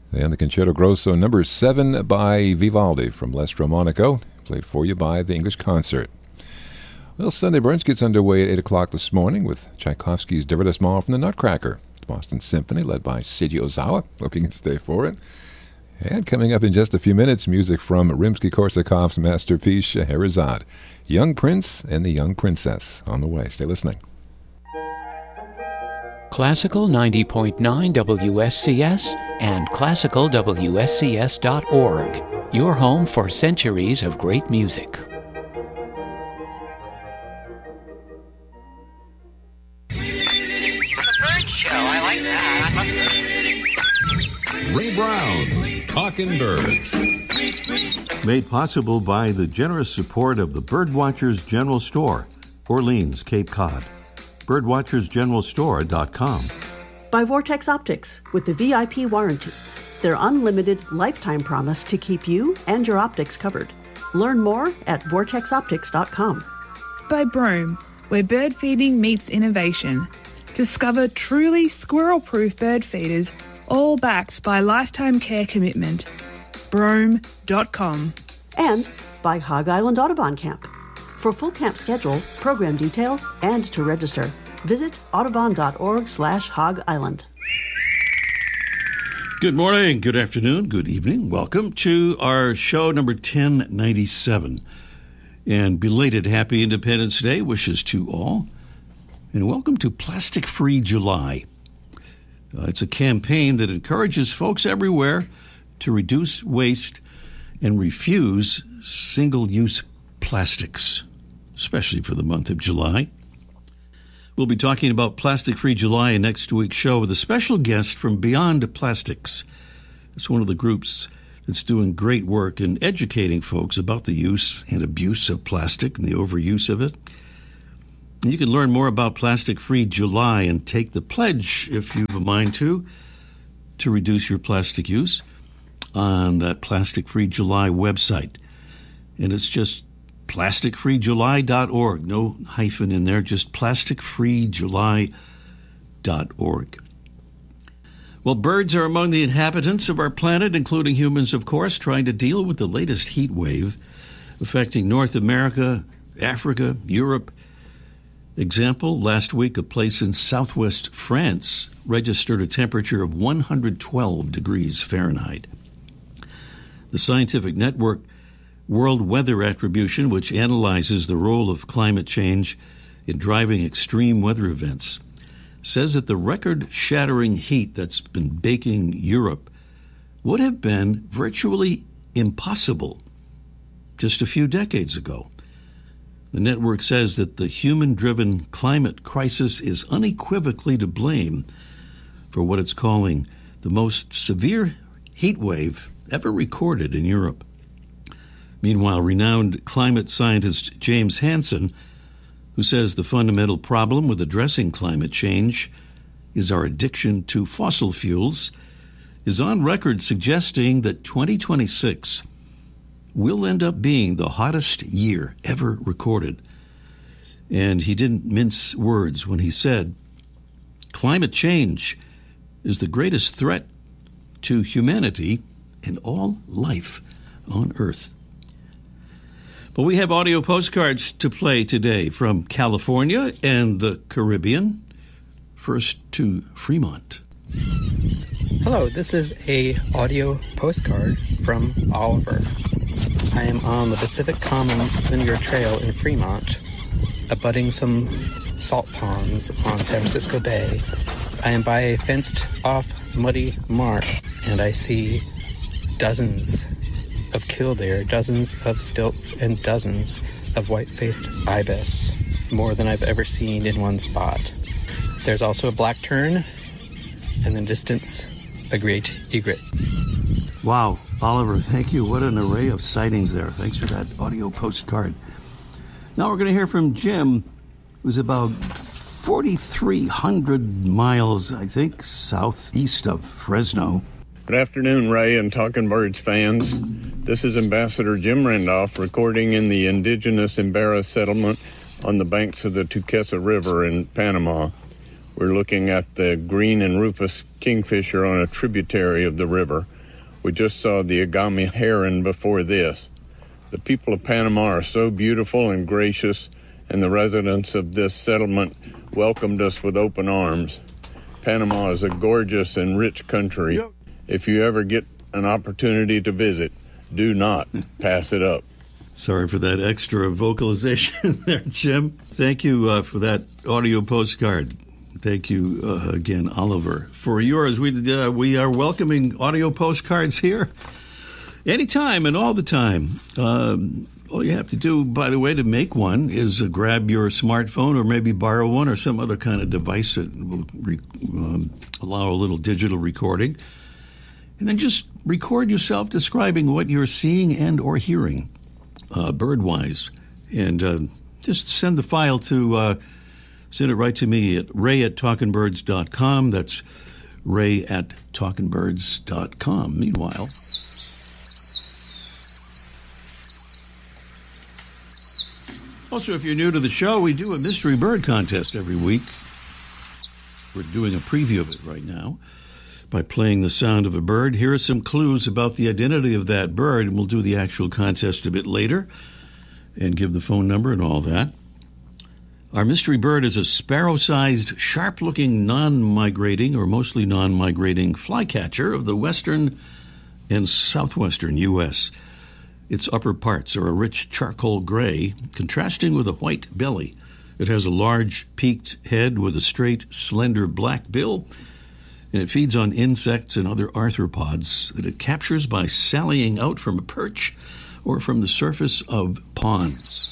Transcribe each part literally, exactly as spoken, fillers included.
And the Concerto Grosso number seven by Vivaldi from L'Estro Monaco, played for you by the English Concert. Well, Sunday Brunch gets underway at eight o'clock this morning with Tchaikovsky's Divertissement from the Nutcracker, the Boston Symphony led by Seiji Ozawa. Hope you can stay for it. And coming up in just a few minutes, music from Rimsky-Korsakov's masterpiece, Scheherazade, Young Prince and the Young Princess on the way. Stay listening. Classical ninety point nine W S C S and classical W S C S dot org, your home for centuries of great music. Ray Brown's Talkin' Birds. Made possible by the generous support of the Birdwatchers General Store, Orleans, Cape Cod. birdwatchers general store dot com. By Vortex Optics with the V I P warranty. Their unlimited lifetime promise to keep you and your optics covered. Learn more at vortex optics dot com. By Broome, where bird feeding meets innovation. Discover truly squirrel-proof bird feeders, all backed by lifetime care commitment. Broome dot com. And by Hog Island Audubon Camp. For full camp schedule, program details, and to register, visit audubon dot org slash hog island. Good morning, good afternoon, good evening. Welcome to our show number ten ninety-seven. And belated Happy Independence Day wishes to all. And welcome to Plastic Free July. Uh, it's a campaign that encourages folks everywhere to reduce waste and refuse single-use plastics, especially for the month of July. We'll be talking about Plastic Free July in next week's show with a special guest from Beyond Plastics. It's one of the groups that's doing great work in educating folks about the use and abuse of plastic and the overuse of it. You can learn more about Plastic Free July and take the pledge, if you have a mind to, to reduce your plastic use on that Plastic Free July website. And it's just plastic free july dot org. No hyphen in there, just plastic free july dot org. Well, birds are among the inhabitants of our planet, including humans, of course, trying to deal with the latest heat wave affecting North America, Africa, Europe. Example, last week a place in southwest France registered a temperature of one hundred twelve degrees Fahrenheit. The scientific network World Weather Attribution, which analyzes the role of climate change in driving extreme weather events, says that the record-shattering heat that's been baking Europe would have been virtually impossible just a few decades ago. The network says that the human-driven climate crisis is unequivocally to blame for what it's calling the most severe heat wave ever recorded in Europe. Meanwhile, renowned climate scientist James Hansen, who says the fundamental problem with addressing climate change is our addiction to fossil fuels, is on record suggesting that twenty twenty-six will end up being the hottest year ever recorded. And he didn't mince words when he said, climate change is the greatest threat to humanity and all life on Earth. But we have audio postcards to play today from California and the Caribbean. First to Fremont. Hello, this is a audio postcard from Oliver. I am on the Pacific Commons Linear Trail in Fremont, abutting some salt ponds on San Francisco Bay. I am by a fenced-off muddy marsh, and I see dozens of killdeer, dozens of stilts, and dozens of white-faced ibis, more than I've ever seen in one spot. There's also a black tern, and in the distance, a great egret. Wow, Oliver, thank you. What an array of sightings there. Thanks for that audio postcard. Now we're going to hear from Jim, who's about forty-three hundred miles, I think, southeast of Fresno. Good afternoon, Ray and Talking Birds fans. This is Ambassador Jim Randolph recording in the indigenous Imbera settlement on the banks of the Tuquesa River in Panama. We're looking at the green and rufous kingfisher on a tributary of the river. We just saw the Agami heron before this. The people of Panama are so beautiful and gracious, and the residents of this settlement welcomed us with open arms. Panama is a gorgeous and rich country. If you ever get an opportunity to visit, do not pass it up. Sorry for that extra vocalization there, Jim. Thank you uh, for that audio postcard. Thank you uh, again, Oliver, for yours. We uh, we are welcoming audio postcards here anytime and all the time. Um, all you have to do, by the way, to make one is uh, grab your smartphone or maybe borrow one or some other kind of device that will re- um, allow a little digital recording. And then just record yourself describing what you're seeing and or hearing uh, bird-wise. And uh, just send the file to, uh, send it right to me at ray at talkin birds dot com. That's ray at talkin birds dot com. Meanwhile, also, if you're new to the show, we do a mystery bird contest every week. We're doing a preview of it right now by playing the sound of a bird. Here are some clues about the identity of that bird, and we'll do the actual contest a bit later and give the phone number and all that. Our mystery bird is a sparrow-sized, sharp-looking, non-migrating, or mostly non-migrating flycatcher of the western and southwestern U S Its upper parts are a rich charcoal gray, contrasting with a white belly. It has a large, peaked head with a straight, slender black bill, and it feeds on insects and other arthropods that it captures by sallying out from a perch or from the surface of ponds.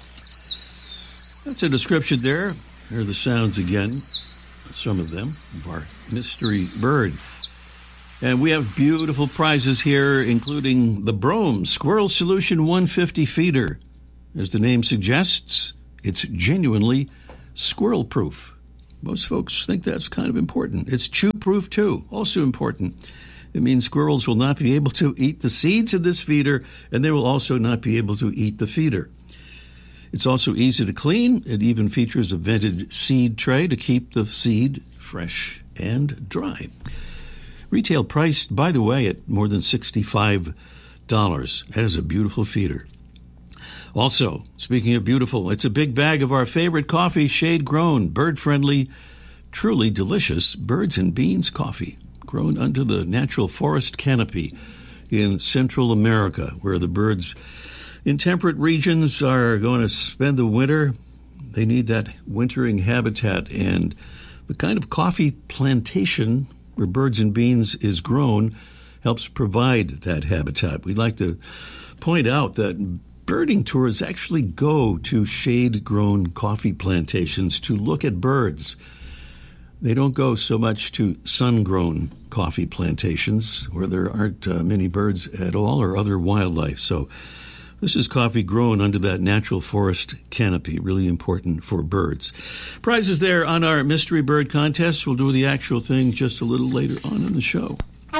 That's a description there. Here are the sounds again, some of them, of our mystery bird. And we have beautiful prizes here, including the Brome Squirrel Solution one fifty feeder. As the name suggests, it's genuinely squirrel-proof. Most folks think that's kind of important. It's chew-proof, too, also important. It means squirrels will not be able to eat the seeds in this feeder, and they will also not be able to eat the feeder. It's also easy to clean. It even features a vented seed tray to keep the seed fresh and dry. Retail priced, by the way, at more than sixty-five dollars. That is a beautiful feeder. Also, speaking of beautiful, it's a big bag of our favorite coffee, shade-grown, bird-friendly, truly delicious birds and beans coffee, grown under the natural forest canopy in Central America, where the birds in temperate regions are going to spend the winter. They need that wintering habitat, and the kind of coffee plantation where birds and beans is grown helps provide that habitat. We'd like to point out that birding tours actually go to shade-grown coffee plantations to look at birds. They don't go so much to sun-grown coffee plantations where there aren't uh, many birds at all or other wildlife. So this is coffee grown under that natural forest canopy, really important for birds. Prizes there on our mystery bird contest. We'll do the actual thing just a little later on in the show.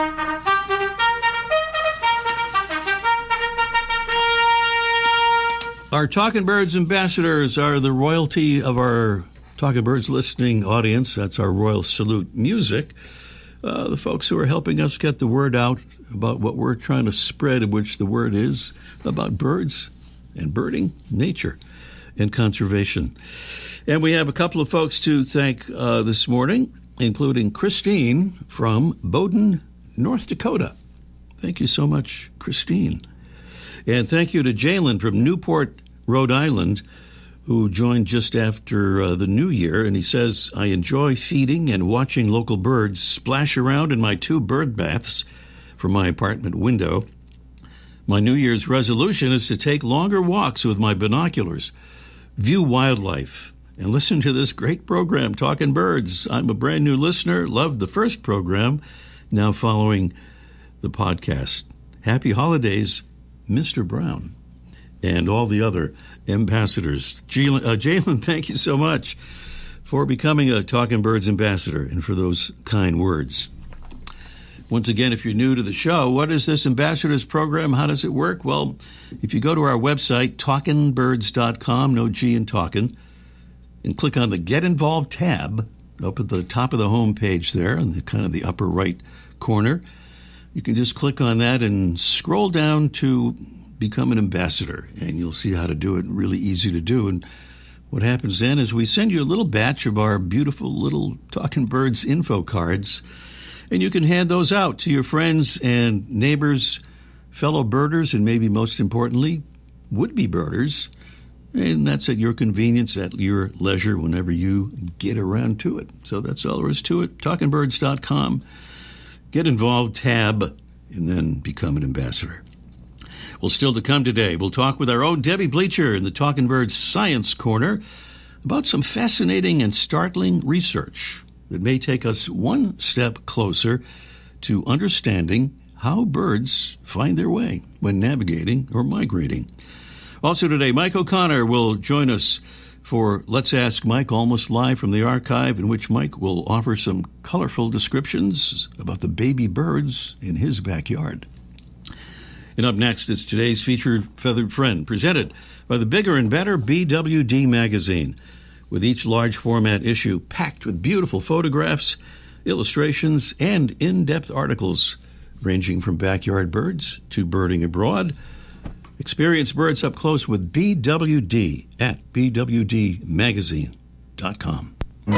Our Talkin' Birds ambassadors are the royalty of our Talkin' Birds listening audience. That's our Royal Salute music. Uh, the folks who are helping us get the word out about what we're trying to spread, which the word is about birds and birding, nature, and conservation. And we have a couple of folks to thank uh, this morning, including Christine from Bowdoin, North Dakota. Thank you so much, Christine. And thank you to Jalen from Newport, Rhode Island, who joined just after uh, the new year. And he says, I enjoy feeding and watching local birds splash around in my two bird baths from my apartment window. My New Year's resolution is to take longer walks with my binoculars, view wildlife, and listen to this great program, Talkin' Birds. I'm a brand new listener, loved the first program, now following the podcast. Happy holidays, Mister Brown, and all the other ambassadors. Jalen, uh, Jalen, thank you so much for becoming a Talkin' Birds ambassador and for those kind words. Once again, if you're new to the show, what is this ambassadors program? How does it work? Well, if you go to our website, talkin birds dot com, no G in talkin', and click on the Get Involved tab up at the top of the home page there in the kind of the upper right corner, You can just click on that and scroll down to become an ambassador, and you'll see how to do it. Really easy to do. And what happens then is we send you a little batch of our beautiful little Talking Birds info cards, and you can hand those out to your friends and neighbors, fellow birders, and maybe most importantly, would-be birders. And that's at your convenience, at your leisure, whenever you get around to it. So that's all there is to it. talking birds dot com. Get involved, tab, and then become an ambassador. Well, still to come today, we'll talk with our own Debbie Bleacher in the Talking Birds Science Corner about some fascinating and startling research that may take us one step closer to understanding how birds find their way when navigating or migrating. Also today, Mike O'Connor will join us for Let's Ask Mike, almost live from the archive, in which Mike will offer some colorful descriptions about the baby birds in his backyard. And up next, it's today's featured feathered friend, presented by the Bigger and Better B W D magazine, with each large format issue packed with beautiful photographs, illustrations, and in-depth articles ranging from backyard birds to birding abroad. Experience birds up close with B W D at b w d magazine dot com.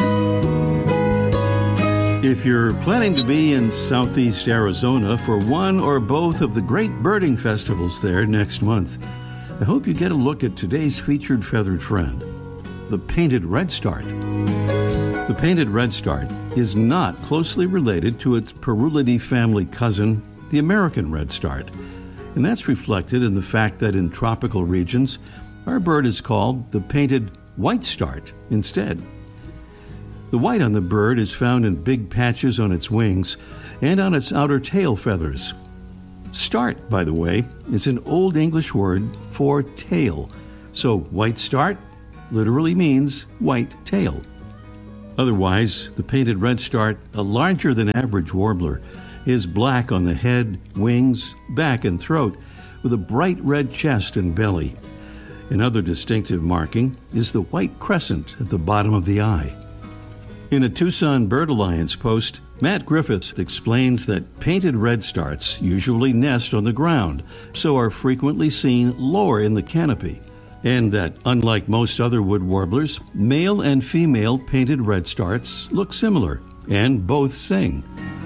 If you're planning to be in southeast Arizona for one or both of the great birding festivals there next month, I hope you get a look at today's featured feathered friend, the painted redstart. The painted redstart is not closely related to its Parulidae family cousin, the American redstart. And that's reflected in the fact that in tropical regions, our bird is called the painted whitestart instead. The white on the bird is found in big patches on its wings and on its outer tail feathers. Start, by the way, is an Old English word for tail, so whitestart literally means white tail. Otherwise, the painted redstart, a larger than average warbler, is black on the head, wings, back, and throat, with a bright red chest and belly. Another distinctive marking is the white crescent at the bottom of the eye. In a Tucson Bird Alliance post, Matt Griffiths explains that painted redstarts usually nest on the ground, so are frequently seen lower in the canopy, and that, unlike most other wood warblers, male and female painted redstarts look similar, and both sing.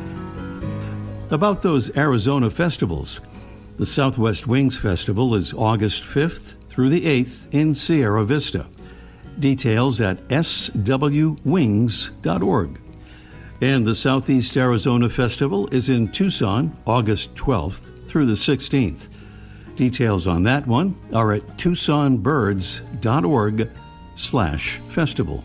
About those Arizona festivals, the Southwest Wings Festival is August fifth through the eighth in Sierra Vista. Details at s w wings dot org. And the Southeast Arizona Festival is in Tucson, August twelfth through the sixteenth. Details on that one are at tucson birds dot org slash festival.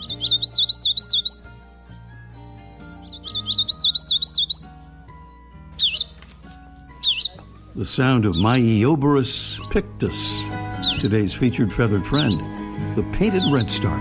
The sound of Myeoborus pictus, today's featured feathered friend, the painted redstart.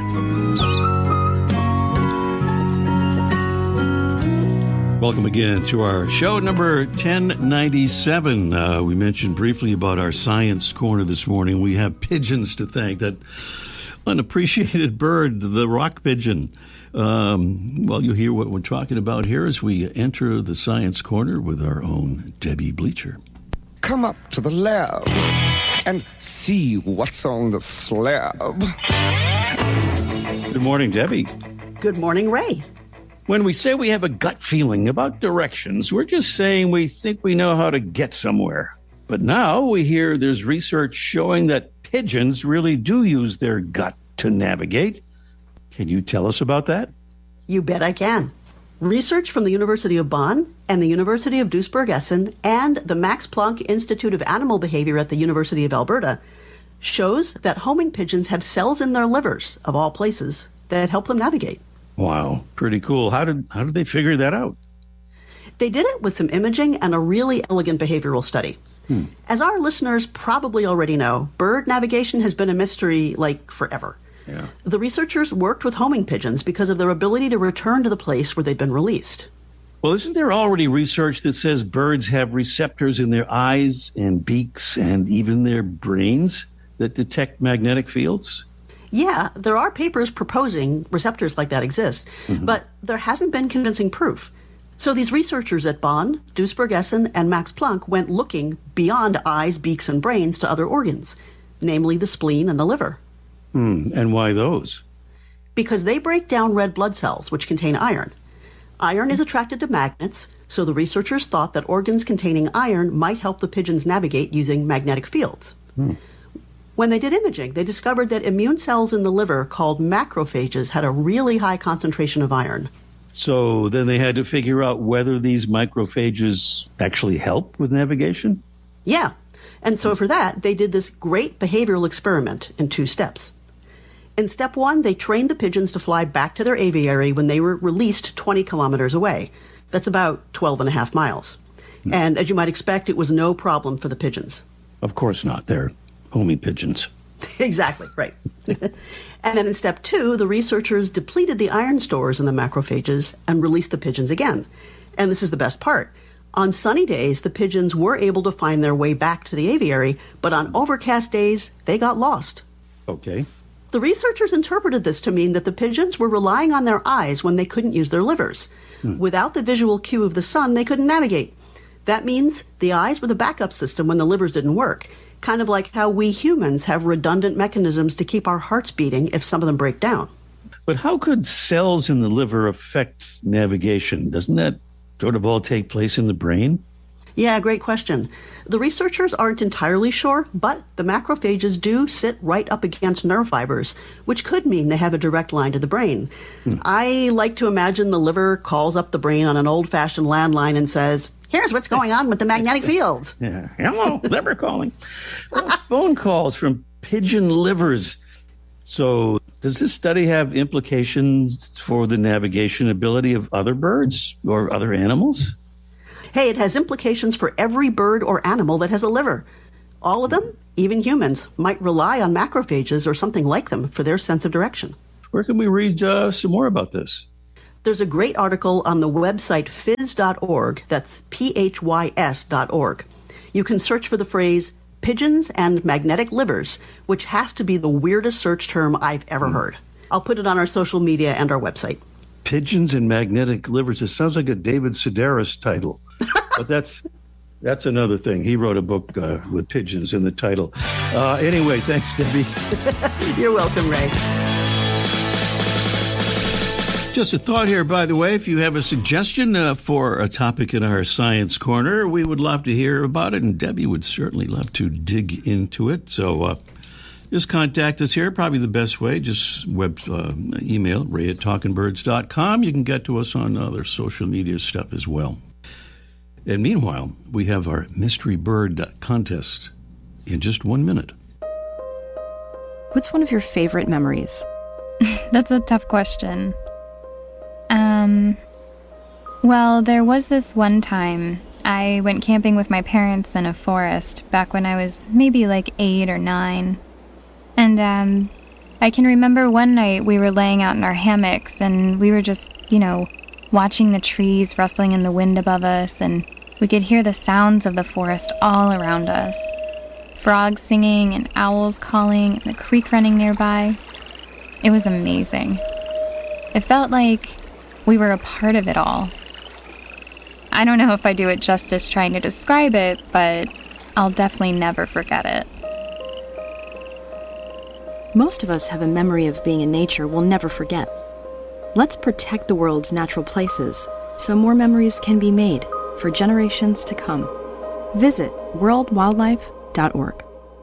Welcome again to our show number ten ninety-seven. Uh, we mentioned briefly about our science corner this morning. We have pigeons to thank, that unappreciated bird, the rock pigeon. Um, well, you'll hear what we're talking about here as we enter the science corner with our own Debbie Bleacher. Come up to the lab and see what's on the slab. Good morning, Debbie. Good morning, Ray. When we say we have a gut feeling about directions, we're just saying we think we know how to get somewhere. But now we hear there's research showing that pigeons really do use their gut to navigate. Can you tell us about that? You bet I can. Research from the University of Bonn and the University of Duisburg-Essen and the Max Planck Institute of Animal Behavior at the University of Alberta shows that homing pigeons have cells in their livers, of all places, that help them navigate. Wow, pretty cool. How did how did they figure that out? They did it with some imaging and a really elegant behavioral study. Hmm. As our listeners probably already know, bird navigation has been a mystery, like, forever. Yeah. The researchers worked with homing pigeons because of their ability to return to the place where they'd been released. Well, isn't there already research that says birds have receptors in their eyes and beaks and even their brains that detect magnetic fields? Yeah, there are papers proposing receptors like that exist, mm-hmm. but there hasn't been convincing proof. So these researchers at Bonn, Duisburg-Essen, and Max Planck went looking beyond eyes, beaks, and brains to other organs, namely the spleen and the liver. Hmm. And why those? Because they break down red blood cells, which contain iron. Iron is attracted to magnets, so the researchers thought that organs containing iron might help the pigeons navigate using magnetic fields. Hmm. When they did imaging, they discovered that immune cells in the liver called macrophages had a really high concentration of iron. So then they had to figure out whether these macrophages actually help with navigation? Yeah. And so for that, they did this great behavioral experiment in two steps. In step one, they trained the pigeons to fly back to their aviary when they were released twenty kilometers away. That's about twelve and a half miles. Hmm. And as you might expect, it was no problem for the pigeons. Of course not. They're homing pigeons. Exactly, right. And then in step two, the researchers depleted the iron stores in the macrophages and released the pigeons again. And this is the best part. On sunny days, the pigeons were able to find their way back to the aviary, but on overcast days, they got lost. Okay. The researchers interpreted this to mean that the pigeons were relying on their eyes when they couldn't use their livers. Hmm. Without the visual cue of the sun, they couldn't navigate. That means the eyes were the backup system when the livers didn't work. Kind of like how we humans have redundant mechanisms to keep our hearts beating if some of them break down. But how could cells in the liver affect navigation? Doesn't that sort of all take place in the brain? Yeah, great question. The researchers aren't entirely sure, but the macrophages do sit right up against nerve fibers, which could mean they have a direct line to the brain. Hmm. I like to imagine the liver calls up the brain on an old-fashioned landline and says, "Here's what's going on with the magnetic fields." Yeah. Hello, liver calling. Oh, phone calls from pigeon livers. So does this study have implications for the navigation ability of other birds or other animals? Hey, it has implications for every bird or animal that has a liver. All of them, even humans, might rely on macrophages or something like them for their sense of direction. Where can we read uh, some more about this? There's a great article on the website phys dot org. That's P H Y S dot org. You can search for the phrase pigeons and magnetic livers, which has to be the weirdest search term I've ever heard. I'll put it on our social media and our website. Pigeons and magnetic livers. It sounds like a David Sedaris title. But that's that's another thing. He wrote a book uh, with pigeons in the title. Uh, anyway, thanks, Debbie. You're welcome, Ray. Just a thought here, by the way, if you have a suggestion uh, for a topic in our Science Corner, we would love to hear about it, and Debbie would certainly love to dig into it. So uh, just contact us here, probably the best way. Just web uh, email, ray at talking birds dot com. You can get to us on other social media stuff as well. And meanwhile, we have our Mystery Bird contest in just one minute. What's one of your favorite memories? That's a tough question. Um, well, there was this one time I went camping with my parents in a forest back when I was maybe like eight or nine. And, um, I can remember one night we were laying out in our hammocks and we were just, you know, watching the trees rustling in the wind above us, and we could hear the sounds of the forest all around us. Frogs singing and owls calling and the creek running nearby. It was amazing. It felt like we were a part of it all. I don't know if I do it justice trying to describe it, but I'll definitely never forget it. Most of us have a memory of being in nature we'll never forget. Let's protect the world's natural places so more memories can be made for generations to come. Visit world wildlife dot org.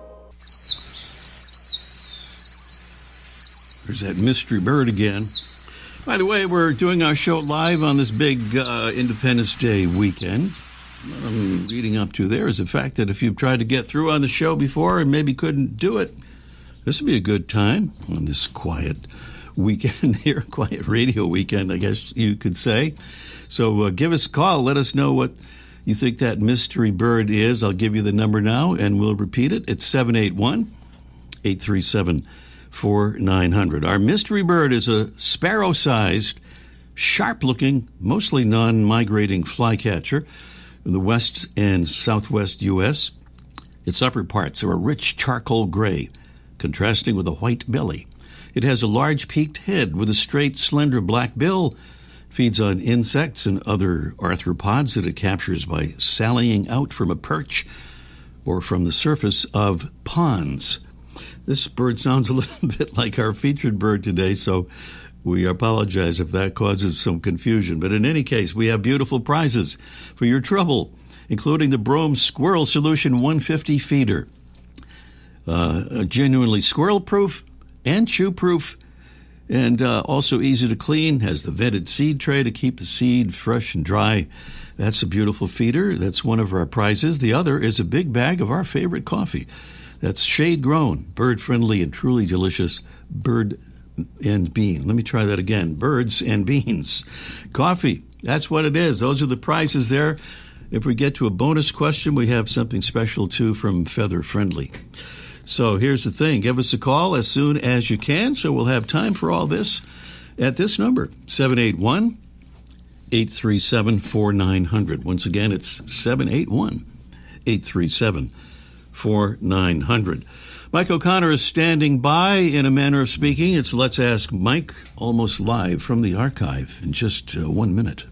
There's that mystery bird again. By the way, we're doing our show live on this big uh, Independence Day weekend. What I'm leading up to there is the fact that if you've tried to get through on the show before and maybe couldn't do it, this would be a good time on this quiet weekend here, quiet radio weekend, I guess you could say. So uh, give us a call. Let us know what you think that mystery bird is. I'll give you the number now, and we'll repeat it. It's seven eight one, eight three seven, four nine zero zero. Our mystery bird is a sparrow-sized, sharp-looking, mostly non-migrating flycatcher in the west and southwest U S Its upper parts are a rich charcoal gray, contrasting with a white belly. It has a large peaked head with a straight, slender black bill, Feeds on insects and other arthropods that it captures by sallying out from a perch or from the surface of ponds. This bird sounds a little bit like our featured bird today, so we apologize if that causes some confusion. But in any case, we have beautiful prizes for your trouble, including the Brome Squirrel Solution one fifty feeder. Uh, genuinely squirrel-proof and chew-proof, and uh, also easy to clean. Has the vented seed tray to keep the seed fresh and dry. That's a beautiful feeder. That's one of our prizes. The other is a big bag of our favorite coffee. That's shade-grown, bird-friendly, and truly delicious bird and bean. Let me try that again. Birds and beans. Coffee. That's what it is. Those are the prizes there. If we get to a bonus question, we have something special, too, from Feather Friendly. So here's the thing. Give us a call as soon as you can, so we'll have time for all this at this number, seven eight one, eight three seven, four nine zero zero. Once again, it's seven eight one, eight three seven, four nine zero zero. Mike O'Connor is standing by, in a manner of speaking. It's Let's Ask Mike, almost live from the archive in just uh, one minute.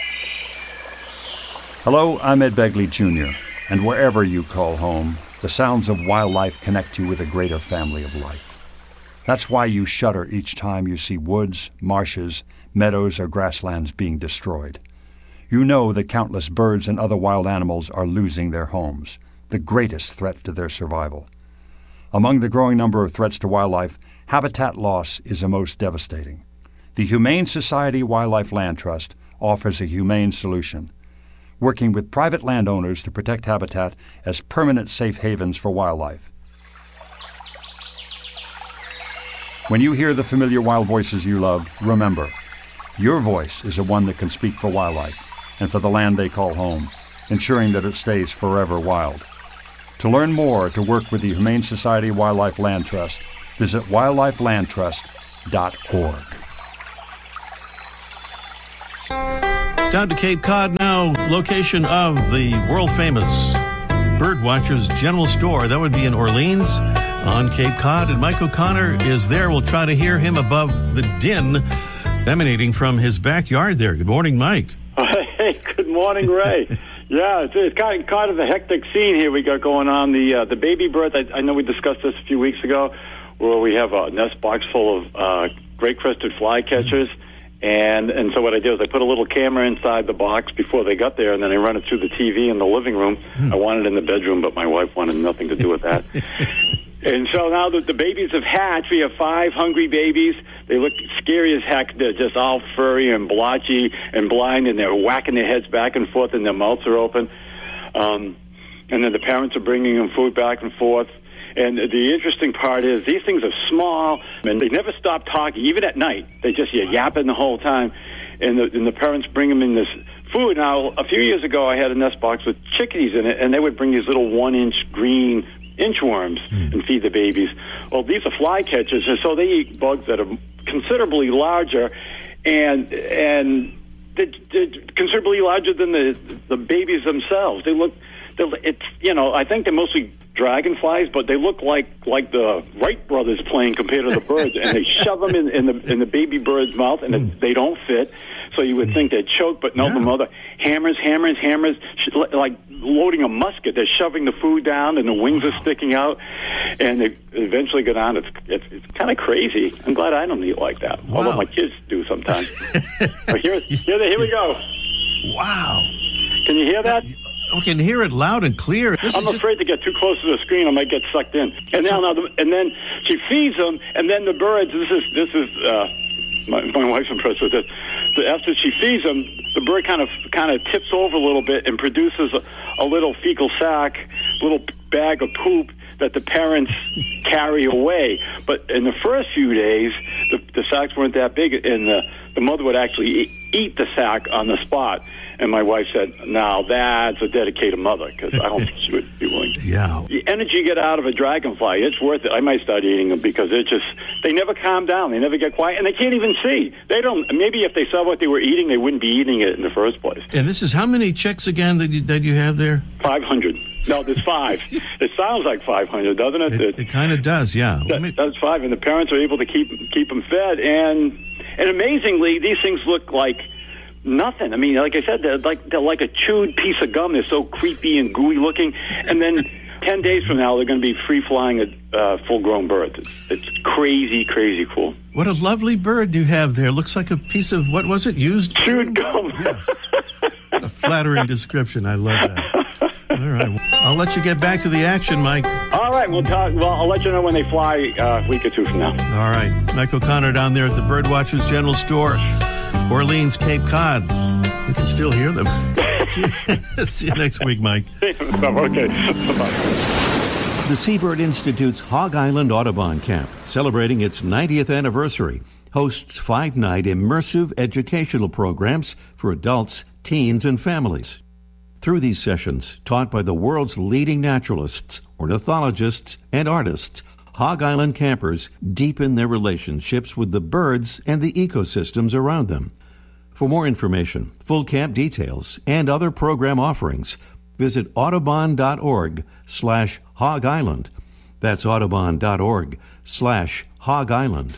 Hello, I'm Ed Begley Junior, and wherever you call home, the sounds of wildlife connect you with a greater family of life. That's why you shudder each time you see woods, marshes, meadows, or grasslands being destroyed. You know that countless birds and other wild animals are losing their homes, the greatest threat to their survival. Among the growing number of threats to wildlife, habitat loss is the most devastating. The Humane Society Wildlife Land Trust offers a humane solution, working with private landowners to protect habitat as permanent safe havens for wildlife. When you hear the familiar wild voices you loved, remember, your voice is the one that can speak for wildlife and for the land they call home, ensuring that it stays forever wild. To learn more or to work with the Humane Society Wildlife Land Trust, visit wildlife land trust dot org. Down to Cape Cod now, location of the world-famous Birdwatchers General Store. That would be in Orleans on Cape Cod. And Mike O'Connor is there. We'll try to hear him above the din emanating from his backyard there. Good morning, Mike. Hey, good morning, Ray. Yeah, it's, it's kind, of, kind of a hectic scene here we got going on. The uh, the baby birds, I, I know we discussed this a few weeks ago, where we have a nest box full of uh, great-crested flycatchers. And and so what I did was I put a little camera inside the box before they got there, and then I run it through the T V in the living room. Hmm. I wanted it in the bedroom, but my wife wanted nothing to do with that. And so now that the babies have hatched, we have five hungry babies. They look scary as heck. They're just all furry and blotchy and blind, and they're whacking their heads back and forth, and their mouths are open. Um, and then the parents are bringing them food back and forth. And the interesting part is these things are small, and they never stop talking, even at night. They just you're yapping the whole time, and the, and the parents bring them in this food. Now, a few years ago, I had a nest box with chickadees in it, and they would bring these little one-inch green inchworms mm. and feed the babies. Well, these are flycatchers, and so they eat bugs that are considerably larger, and and they're, they're considerably larger than the the babies themselves. They look, it's you know, I think they're mostly dragonflies, but they look like like the Wright brothers plane compared to the birds, and they shove them in, in the in the baby bird's mouth, and mm. they don't fit. So you would think they'd choke, but no, yeah. the mother hammers, hammers, hammers, like loading a musket. They're shoving the food down, and the wings are sticking out, and they eventually go down. It's it's, it's kind of crazy. I'm glad I don't eat like that, wow. although my kids do sometimes. But here, here, here we go. Wow! Can you hear that? We can hear it loud and clear. This I'm afraid just... to get too close to the screen. I might get sucked in. And now, now, the, and then she feeds them, and then the birds. This is this is. Uh, my, my wife's impressed with this. So after she feeds them, the bird kind of kind of tips over a little bit and produces a, a little fecal sac, a little bag of poop that the parents carry away. But in the first few days, the, the sacs weren't that big, and the the mother would actually eat, eat the sac on the spot. And my wife said, now that's a dedicated mother, because I don't think she would be willing to. Yeah. The energy you get out of a dragonfly, it's worth it. I might start eating them because it just, they never calm down. They never get quiet, and they can't even see. They don't, maybe if they saw what they were eating, they wouldn't be eating it in the first place. And this is how many chicks again that you, that you have there? five hundred. No, there's five. It sounds like five hundred, doesn't it? It, it, it kind of does, yeah. That, me... That's five, and the parents are able to keep keep them fed. And, and amazingly, these things look like nothing. I mean, like I said, they're like they're like a chewed piece of gum. They're so creepy and gooey looking. And then ten days from now, they're going to be free flying uh, full grown birds. It's, it's crazy, crazy cool. What a lovely bird you have there. Looks like a piece of, what was it, used? Chewed gum. Yes. What a flattering description. I love that. All right. Well, I'll let you get back to the action, Mike. All right. We'll talk. Well, I'll let you know when they fly uh, a week or two from now. All right. Mike O'Connor down there at the Birdwatchers General Store, Orleans, Cape Cod. You can still hear them. See you next week, Mike. Okay. Bye-bye. The Seabird Institute's Hog Island Audubon Camp, celebrating its ninetieth anniversary, hosts five-night immersive educational programs for adults, teens, and families. Through these sessions, taught by the world's leading naturalists, ornithologists, and artists, Hog Island campers deepen their relationships with the birds and the ecosystems around them. For more information, full camp details, and other program offerings, visit audubon.org slash Hog Island. That's audubon.org slash Hog Island.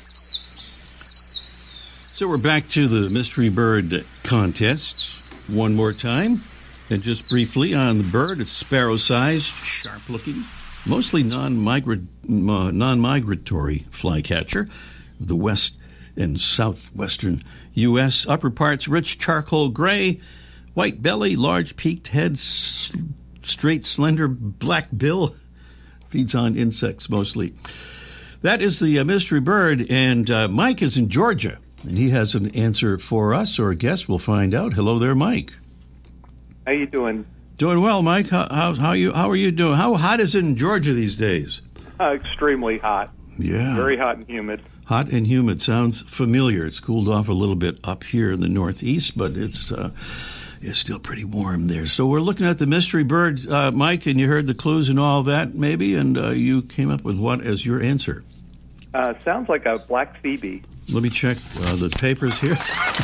So we're back to the Mystery Bird contest one more time. And just briefly on the bird, it's sparrow-sized, sharp-looking, mostly non-migra- uh, non-migratory flycatcher of the west and southwestern U S Upper parts rich charcoal gray, white belly, large peaked head, s- straight, slender black bill. Feeds on insects mostly. That is the uh, mystery bird, and uh, Mike is in Georgia, and he has an answer for us, or a guess. We'll find out. Hello there, Mike. How you doing? Doing well, Mike. How how, how you how are you doing? How hot is it in Georgia these days? Uh, extremely hot. Yeah. Very hot and humid. Hot and humid sounds familiar. It's cooled off a little bit up here in the northeast, but it's uh, it's still pretty warm there. So we're looking at the mystery bird, uh, Mike, and you heard the clues and all that, maybe, and uh, you came up with what as your answer? Uh, sounds like a black phoebe. Let me check uh, the papers here.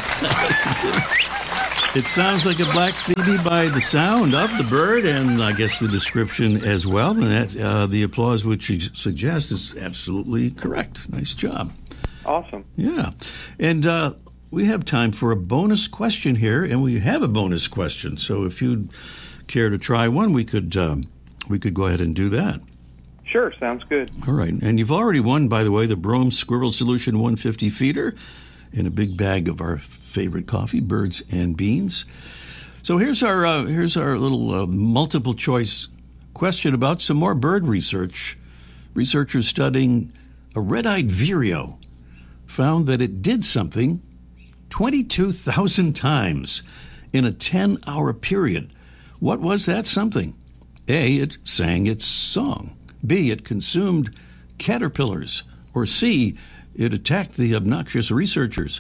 It sounds like a black phoebe by the sound of the bird and I guess the description as well. And that uh, the applause which you suggest is absolutely correct. Nice job. Awesome. Yeah. And uh, we have time for a bonus question here, and we have a bonus question. So if you'd care to try one, we could um, we could go ahead and do that. Sure, sounds good. All right. And you've already won, by the way, the Brome Squirrel Solution one fifty feeder and a big bag of our favorite coffee, Birds and Beans. So here's our uh, here's our little uh, multiple choice question about some more bird research. Researchers studying a red-eyed vireo found that it did something twenty-two thousand times in a ten-hour period. What was that something? A, it sang its song. B, it consumed caterpillars. Or C, it attacked the obnoxious researchers.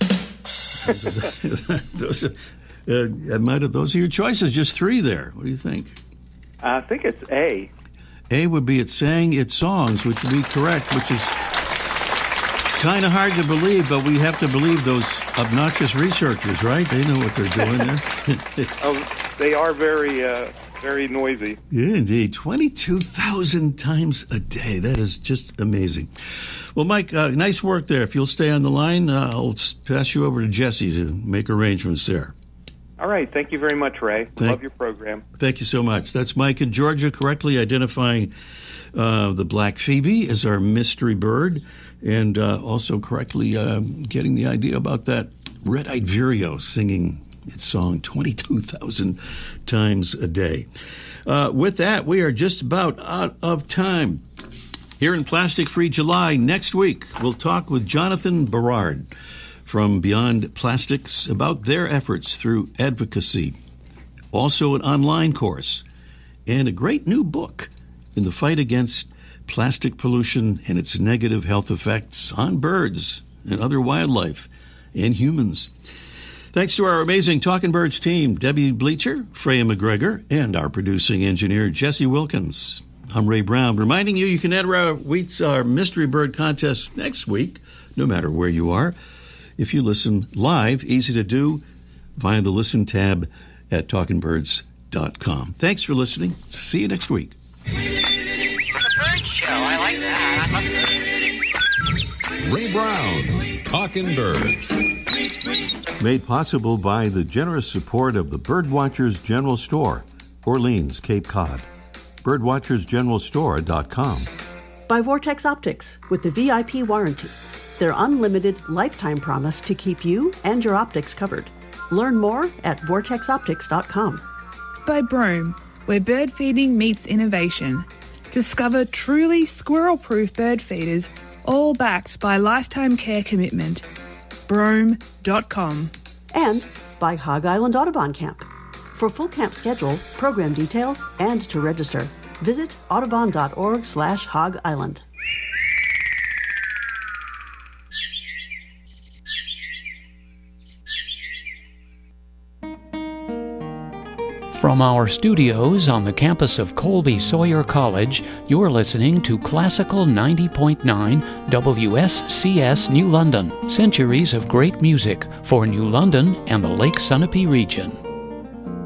those, uh, might have, those are your choices, just three there. What do you think? I think it's A. A would be it sang its songs, which would be correct, which is kind of hard to believe, but we have to believe those obnoxious researchers, right? They know what they're doing there. Oh, they are very, uh, very noisy. Yeah, indeed. twenty-two thousand times a day. That is just amazing. Well, Mike, uh, nice work there. If you'll stay on the line, uh, I'll pass you over to Jesse to make arrangements there. All right. Thank you very much, Ray. Thank- Love your program. Thank you so much. That's Mike in Georgia, correctly identifying uh, the black phoebe as our mystery bird, and uh, also correctly uh, getting the idea about that red-eyed vireo singing its song twenty-two thousand times a day. Uh, with that, we are just about out of time. Here in Plastic Free July, next week, we'll talk with Jonathan Berard from Beyond Plastics about their efforts through advocacy. Also an online course and a great new book in the fight against plastic pollution and its negative health effects on birds and other wildlife and humans. Thanks to our amazing Talking Birds team, Debbie Bleacher, Freya McGregor, and our producing engineer, Jesse Wilkins. I'm Ray Brown, reminding you you can enter our week's our Mystery Bird contest next week, no matter where you are. If you listen live, easy to do via the Listen tab at talking birds dot com. Thanks for listening. See you next week. The Bird Show. I like that. Ray Brown's Talking Birds. Made possible by the generous support of the Birdwatchers General Store, Orleans, Cape Cod. birdwatchers general store dot com. By Vortex Optics with the V I P warranty, their unlimited lifetime promise to keep you and your optics covered. Learn more at vortex optics dot com. By Brome, where bird feeding meets innovation. Discover truly squirrel-proof bird feeders, all backed by lifetime care commitment. brome dot com. And by Hog Island Audubon Camp. For full camp schedule, program details, and to register, visit audubon dot org slash hog island. From our studios on the campus of Colby Sawyer College, you're listening to Classical ninety point nine W S C S New London, centuries of great music for New London and the Lake Sunapee region.